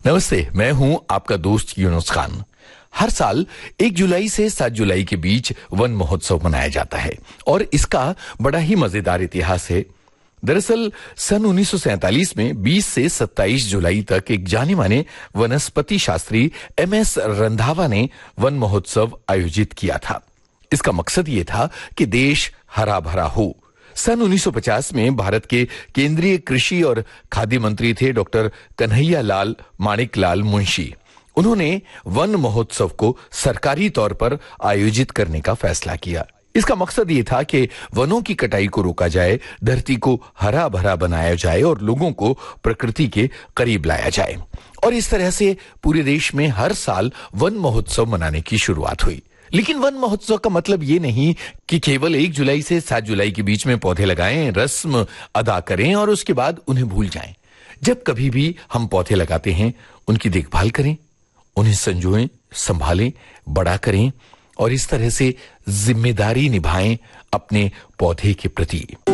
नमस्ते, मैं हूं आपका दोस्त यूनुस खान। हर साल 1 जुलाई से 7 जुलाई के बीच वन महोत्सव मनाया जाता है और इसका बड़ा ही मजेदार इतिहास है। दरअसल सन 1947 में 20 से 27 जुलाई तक एक जाने माने वनस्पति शास्त्री MS रंधावा ने वन महोत्सव आयोजित किया था। इसका मकसद ये था कि देश हरा भरा हो। सन 1950 में भारत के केंद्रीय कृषि और खाद्य मंत्री थे डॉक्टर कन्हैया लाल माणिकलाल मुंशी। उन्होंने वन महोत्सव को सरकारी तौर पर आयोजित करने का फैसला किया। इसका मकसद ये था कि वनों की कटाई को रोका जाए, धरती को हरा भरा बनाया जाए और लोगों को प्रकृति के करीब लाया जाए। और इस तरह से पूरे देश में हर साल वन महोत्सव मनाने की शुरुआत हुई। लेकिन वन महोत्सव का मतलब ये नहीं कि केवल 1 जुलाई से 7 जुलाई के बीच में पौधे लगाएं, रस्म अदा करें और उसके बाद उन्हें भूल जाएं। जब कभी भी हम पौधे लगाते हैं, उनकी देखभाल करें, उन्हें संजोएं, संभालें, बड़ा करें और इस तरह से जिम्मेदारी निभाएं अपने पौधे के प्रति।